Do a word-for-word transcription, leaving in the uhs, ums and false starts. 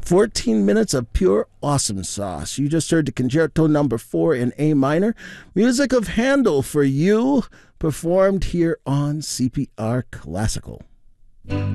fourteen minutes of pure awesome sauce. You just heard the Concerto Number Four in A minor, music of Handel for you, performed here on C P R Classical.